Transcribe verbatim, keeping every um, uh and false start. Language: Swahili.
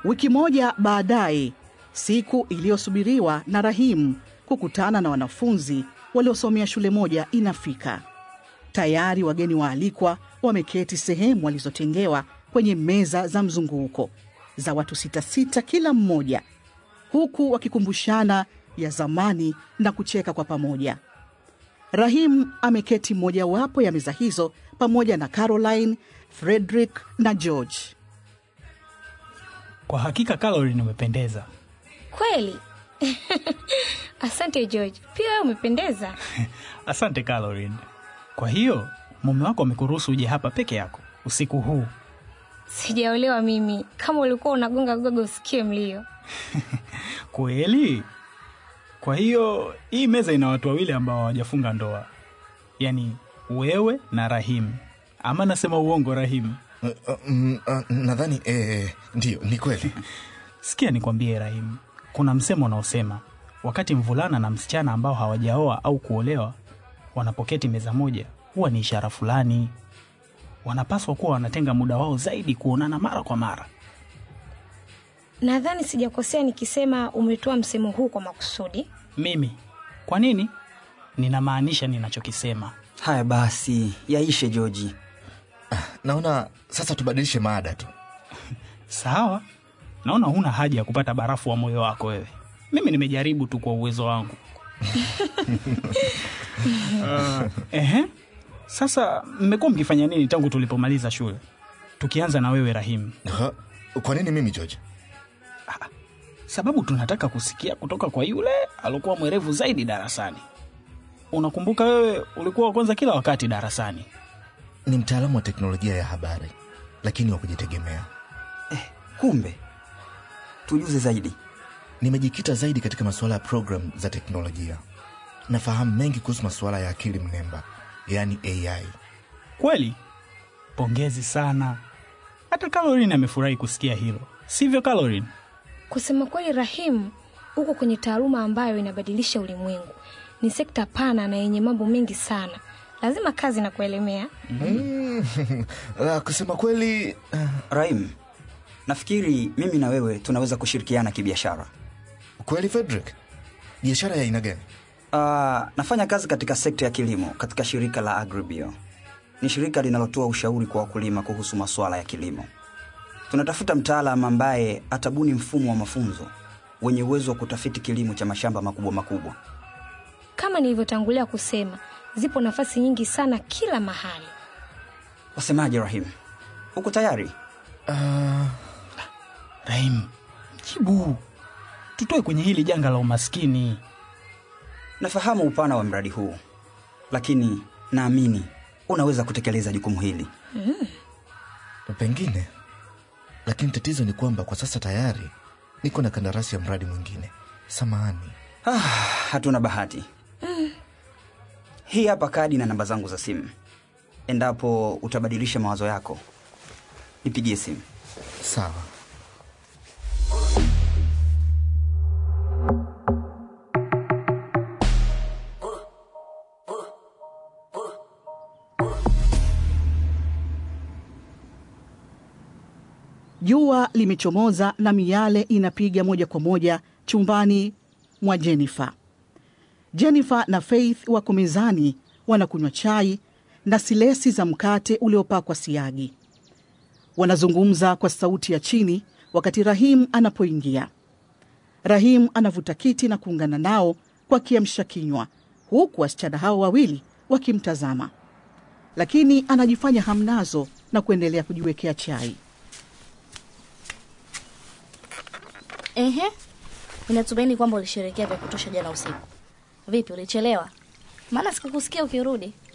Wiki moja baadaye, siku iliyosubiriwa na Rahim kukutana na wanafunzi waliosomea shule moja inafika. Tayari wageni waalikwa wameketi sehemu walizotengewa kwenye meza za mzunguko za watu sita sita kila mmoja, huku wakikumbushana ya zamani na kucheka kwa pamoja. Rahim ameketi moja wapo ya meza hizo pamoja na Caroline, Frederick na George. Kwa hakika Caroline umependeza. Kweli? Asante George, pia wewe umependeza. Asante Caroline. Kwa hiyo mume wako amekuruhusu uje hapa peke yako usiku huu? Sijaolewa mimi, kama ulikuwa unagonga gogo usikie mlio. Kweli? Kwa hiyo hii meza ina watu wawili ambao hawajafunga ndoa. Yaani wewe na Rahim. Ama nasema uongo Rahim? Uh, uh, uh, nadhani eh ndio ni kweli. Sikia nikwambie Rahim, kuna msemo unaosema wakati mvulana na msichana ambao hawajaoa au kuolewa wanapoketi meza moja, huwa ni ishara fulani. Wanapaswa kuwa wanatenga muda wao zaidi kuonana mara kwa mara. Nadhani sijakosea nikisema umetoa msemo huu kwa makusudi. Mimi? Kwa nini? Ninamaanisha ninachokisema. Haya basi, yaishe George. Ah, naona sasa tubadilishe mada tu. Sawa. Naona huna haja ya kupata barafu wa moyo wako wewe. Mimi nimejaribu tu kwa uwezo wangu. uh, ehe. Sasa mmekuwa mkifanya nini tangu tulipomaliza shule? Tukianza na wewe Rahim. Ha, kwa nini mimi George? Ah, sababu tunataka kusikia kutoka kwa yule alikuwa mwerevu zaidi darasani. Unakumbuka wewe ulikuwa wa kwanza kila wakati darasani. Ni mtaalamu wa teknolojia ya habari, lakini wa kujitegemea. Eh, kumbe. Tujuze zaidi. Nimejikita zaidi katika masuala ya program za teknolojia. Nafahamu mengi kuhusu masuala ya akili mnemba, yani A I. Kweli? Pongezi sana. Hata Caroline amefurahi kusikia hilo. Sivyo Caroline? Kusema kweli Rahim, uko kwenye taaluma ambayo inabadilisha ulimwengu. Ni sekta pana na yenye mambo mengi sana. Lazima kazi na kuelemea. Mm. La, kusema kweli uh... Rahim, nafikiri mimi na wewe tunaweza kushirikiana kibiashara. Kweli Frederick? Biashara ya aina gani? Uh, nafanya kazi katika sekta ya kilimo katika shirika la Agribio. Ni shirika linalotoa ushauri kwa wakulima kuhusu masuala ya kilimo. Tunatafuta mtaalamu ambaye atabuni mfumo wa mafunzo wenye uwezo wa kutafiti kilimo cha mashamba makubwa makubwa. Kama nilivyotangulia kusema, zipo nafasi nyingi sana kila mahali. Wasemaje Rahim? Uko tayari? Uh... Rahim, jibu. Tutoe kwenye hili janga la umaskini. Nafahamu upana wa mradi huu, lakini naamini unaweza kutekeleza jukumu hili. Mm. Pengine. Lakini tatizo ni kwamba kwa sasa tayari niko na kandarasi ya mradi mwingine. Samahani. Ah, hatuna bahati. Mm. Hii hapa kadi na namba zangu za simu. Endapo utabadilisha mawazo yako, nipigie simu. Sawa. Jua limechomoza na miale inapiga moja kwa moja chumbani mwa Jennifer. Jennifer na Faith wako mezani wanakunywa chai na silesi za mkate uliopakwa siagi. Wanazungumza kwa sauti ya chini wakati Rahim anapoingia. Rahim anavuta kiti na kuungana nao kwa kiamsha kinywa, huku wasichana hao wawili wakimtazama. Lakini anajifanya hamnazo na kuendelea kujiwekea chai. Ehe, ninatumaini kwamba ulisherehekea vya kutosha jana usiku. Vipi, ulichelewa? Maana sikukusikia ukirudi.